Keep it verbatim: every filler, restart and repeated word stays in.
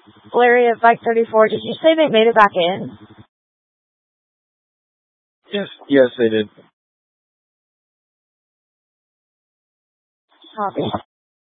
Larry at Bike thirty-four, did you say they made it back in? Yes, yes, they did. Copy.